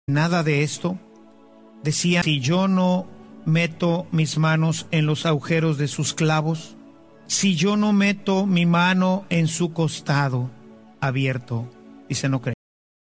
nada de esto. Decía, si yo no meto mis manos en los agujeros de sus clavos, si yo no meto mi mano en su costado abierto, dice, no creo.